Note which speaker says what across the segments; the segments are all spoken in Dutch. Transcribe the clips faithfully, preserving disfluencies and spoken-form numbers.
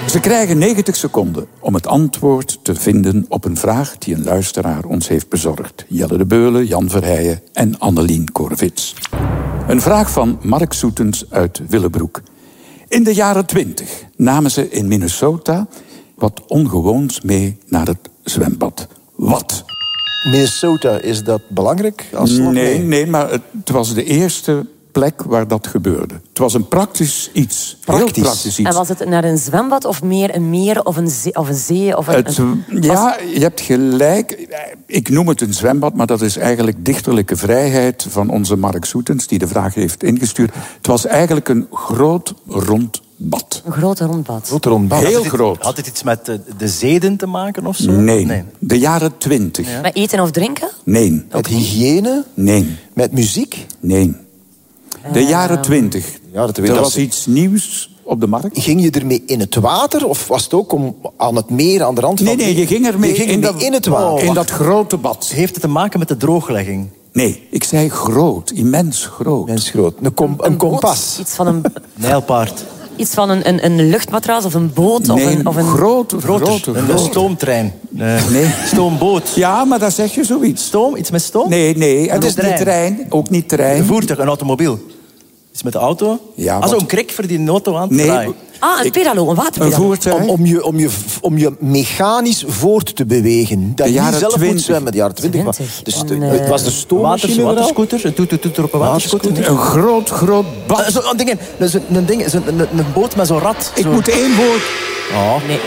Speaker 1: Ze krijgen negentig seconden om het antwoord te vinden op een vraag die een luisteraar ons heeft bezorgd. Jelle de Beulen, Jan Verheijen en Annelien Korvits. Een vraag van Mark Soetens uit Willebroek. In de jaren twintig namen ze in Minnesota wat ongewoons mee naar het zwembad. Wat?
Speaker 2: Minnesota, is dat belangrijk? Als
Speaker 1: nee,
Speaker 2: nee,
Speaker 1: nee, maar het was de eerste plek waar dat gebeurde. Het was een praktisch iets.
Speaker 2: Praktisch.
Speaker 1: Heel praktisch iets.
Speaker 3: En was het naar een zwembad of meer een meer of een zee? Of een zee of een,
Speaker 1: het,
Speaker 3: een,
Speaker 1: ja, je hebt gelijk. Ik noem het een zwembad, maar dat is eigenlijk dichterlijke vrijheid van onze Mark Soetens, die de vraag heeft ingestuurd. Het was eigenlijk een groot rond bad.
Speaker 3: Een grote rondbad.
Speaker 2: Groot rondbad.
Speaker 1: Heel
Speaker 4: had het,
Speaker 1: groot.
Speaker 4: Had het iets met de, de zeden te maken of zo?
Speaker 1: Nee.
Speaker 4: nee.
Speaker 1: De jaren twintig.
Speaker 4: Ja.
Speaker 3: Met eten of drinken?
Speaker 1: Nee.
Speaker 2: Met
Speaker 3: Okay.
Speaker 2: hygiëne?
Speaker 1: Nee.
Speaker 2: Met muziek?
Speaker 1: Nee. De jaren twintig.
Speaker 2: Ja, dat
Speaker 1: er
Speaker 2: dat
Speaker 1: was iets nieuws op de markt.
Speaker 2: Ging je ermee in het water? Of was het ook om aan het meer, aan de rand van...
Speaker 1: Nee, nee, je ging ermee
Speaker 2: je ging
Speaker 1: in,
Speaker 2: ermee
Speaker 1: dat,
Speaker 2: in het water.
Speaker 1: in dat grote bad.
Speaker 4: Heeft het te maken met de drooglegging?
Speaker 1: Nee, ik zei groot, immens groot.
Speaker 2: Mens groot. Een, kom, een,
Speaker 3: Een boot?
Speaker 2: kompas.
Speaker 3: Iets van een,
Speaker 4: Nijlpaard.
Speaker 3: iets van een, een, een luchtmatras of een boot?
Speaker 1: Nee,
Speaker 3: of een, of een...
Speaker 1: grote,
Speaker 4: Groter.
Speaker 1: grote,
Speaker 4: Een, een
Speaker 1: grote.
Speaker 4: stoomtrein. Nee.
Speaker 1: Nee.
Speaker 4: Stoomboot.
Speaker 1: Ja, maar dan zeg je zoiets.
Speaker 4: Stoom? Iets met stoom?
Speaker 1: Nee, nee, het
Speaker 4: Een
Speaker 1: is niet
Speaker 4: trein.
Speaker 1: trein, ook niet trein.
Speaker 4: Een voertuig, een automobiel. Iets met de auto?
Speaker 1: Ja,
Speaker 4: Ah,
Speaker 1: wat-
Speaker 4: zo'n krik voor die auto aan te
Speaker 1: Nee,
Speaker 4: draaien.
Speaker 3: Ah, een
Speaker 1: Ik-
Speaker 3: pedalo, een
Speaker 1: Een
Speaker 3: waterpedalo.
Speaker 1: voertuig.
Speaker 2: Om, om, je, om, je, om je mechanisch voort te bewegen. Dat
Speaker 1: De
Speaker 2: je niet
Speaker 1: jaren
Speaker 2: zelf moet
Speaker 1: twintig.
Speaker 2: zwemmen. De jaren twintig. maar-
Speaker 3: twintig.
Speaker 2: Dus
Speaker 3: En,
Speaker 2: de-
Speaker 3: eh,
Speaker 2: het was de
Speaker 4: Waters,
Speaker 2: stoommachine vooral?
Speaker 4: waterscooter? Een toeter op een waterscooter?
Speaker 2: Waterscooter.
Speaker 1: Een groot, groot bad.
Speaker 4: Ah, Zo'n ding, zo'n een, ding, zo'n een, een boot met zo'n rat.
Speaker 1: Ik
Speaker 4: Zo.
Speaker 1: moet één woord.
Speaker 4: Oh.
Speaker 3: Nee.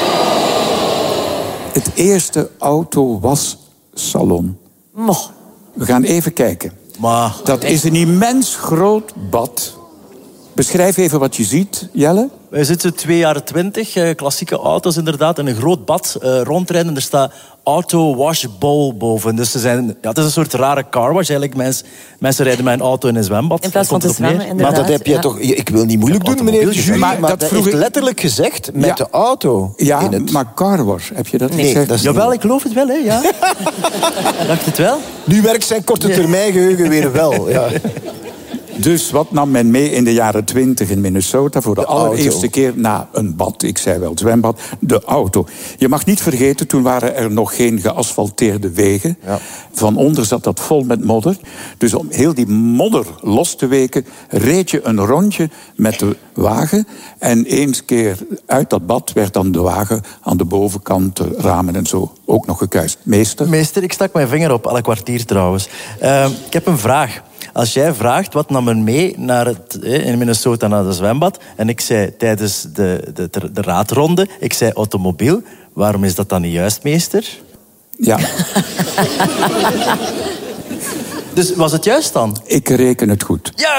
Speaker 1: Het eerste auto-wassalon.
Speaker 3: Mo.
Speaker 1: We gaan even kijken.
Speaker 4: Maar
Speaker 1: Dat is een immens groot bad. Beschrijf even wat je ziet, Jelle.
Speaker 4: wij zitten twee jaren twintig, eh, klassieke auto's inderdaad, in een groot bad eh, rondrijden. En er staat auto wash bowl boven. Dus ze zijn, ja, het is een soort rare car wash. Eigenlijk mensen, mensen rijden met een auto in een zwembad.
Speaker 3: In plaats
Speaker 4: Daar
Speaker 3: van
Speaker 4: komt
Speaker 3: te
Speaker 4: het op neer.
Speaker 3: zwemmen,
Speaker 2: Maar
Speaker 3: inderdaad.
Speaker 2: dat heb je
Speaker 3: ja.
Speaker 2: toch... Ik wil niet moeilijk doen, meneer de
Speaker 4: Automobieltjes,
Speaker 2: jury,
Speaker 1: maar
Speaker 2: maar,
Speaker 1: dat
Speaker 2: dat
Speaker 1: vroeg
Speaker 2: heeft
Speaker 1: ik-
Speaker 2: letterlijk gezegd met
Speaker 1: Ja.
Speaker 2: de auto
Speaker 1: Ja,
Speaker 2: in het...
Speaker 1: maar car wash, heb je dat
Speaker 3: Nee,
Speaker 1: gezegd?
Speaker 2: dat is-
Speaker 4: Jawel, ik geloof het wel, hè. Ja. Dacht het wel?
Speaker 2: Nu werkt zijn korte termijn geheugen weer wel. Ja.
Speaker 1: Dus wat nam men mee in de jaren twintig in Minnesota voor de,
Speaker 2: De
Speaker 1: allereerste
Speaker 2: auto.
Speaker 1: keer na een bad? Ik zei wel zwembad, de auto. Je mag niet vergeten, toen waren er nog geen geasfalteerde wegen.
Speaker 2: Ja.
Speaker 1: Van onder zat dat vol met modder. Dus om heel die modder los te weken, reed je een rondje met de wagen. En eens keer uit dat bad werd dan de wagen aan de bovenkant, de ramen en zo, ook nog gekuist. Meester?
Speaker 4: Meester, ik stak mijn vinger op, alle kwartier trouwens. Uh, ik heb een vraag. Als jij vraagt, wat nam men mee naar het, eh, in Minnesota naar het zwembad? En ik zei tijdens de, de, de, de raadronde, ik zei automobiel. Waarom is dat dan niet juist, meester?
Speaker 1: Ja,
Speaker 4: Dus was het juist dan?
Speaker 1: ik reken het goed.
Speaker 4: Ja!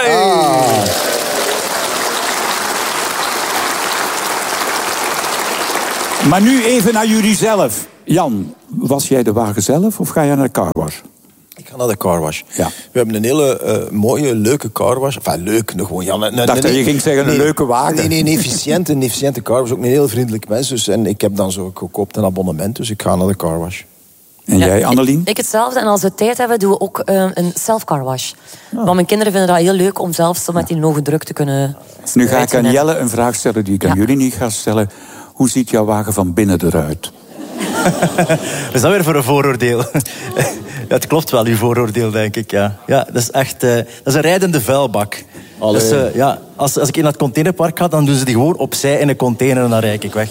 Speaker 1: Maar nu even naar jullie zelf. Jan, was jij de wagen zelf of ga je naar de car wash?
Speaker 2: Ik ga naar de carwash.
Speaker 1: Ja.
Speaker 2: We hebben een hele eh, mooie, leuke carwash. Enfin, leuk, nog gewoon... Ja, een, een,
Speaker 1: Dacht dat je ging zeggen, een leuke wagen.
Speaker 2: Nee, nee, een efficiënte, een efficiënte carwash. Ook een heel vriendelijk mens. Dus, en ik heb dan zo gekoopt een abonnement, dus ik ga naar de carwash.
Speaker 1: En
Speaker 3: Ja,
Speaker 1: jij, Annelien?
Speaker 3: Ik, ik hetzelfde. En als we tijd hebben, doen we ook uh, een self-car wash. Want mijn kinderen vinden dat heel leuk om zelf zo met die hoge druk te kunnen...
Speaker 1: Nu ga ik aan
Speaker 3: spuiten.
Speaker 1: Jelle een vraag stellen die ik aan
Speaker 3: Ja.
Speaker 1: jullie niet ga stellen. Hoe ziet jouw wagen van binnen eruit?
Speaker 4: Wat is dat weer voor een vooroordeel? Ja, het klopt wel, uw vooroordeel, denk ik. Ja, ja dat is echt uh, dat is een rijdende vuilbak. Dus, uh, ja, als, als ik in het containerpark ga, dan doen ze die gewoon opzij in een container en dan rijd ik weg.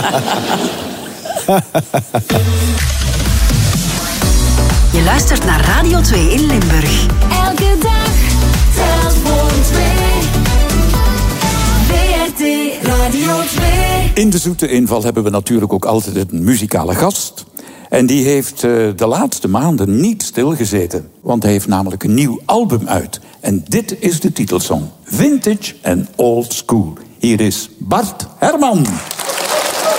Speaker 5: Je luistert naar Radio twee in Limburg.
Speaker 6: Elke dag telt voor twee. B R T Radio twee.
Speaker 1: In de zoete inval hebben we natuurlijk ook altijd een muzikale gast. En die heeft uh, de laatste maanden niet stilgezeten. Want hij heeft namelijk een nieuw album uit. En dit is de titelsong. Vintage and Old School. Hier is Bart Herman.